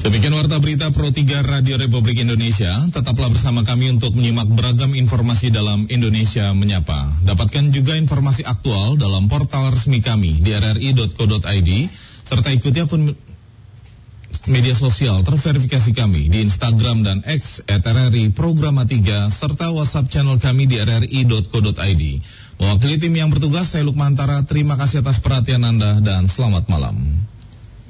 Demikian warta berita Pro 3 Radio Republik Indonesia. Tetaplah bersama kami untuk menyimak beragam informasi dalam Indonesia Menyapa. Dapatkan juga informasi aktual dalam portal resmi kami di rri.co.id, serta ikuti akun media sosial terverifikasi kami di Instagram dan X @RRI Programa 3, serta WhatsApp channel kami di rri.co.id. Mewakili tim yang bertugas, saya Lukmantara. Terima kasih atas perhatian Anda dan selamat malam.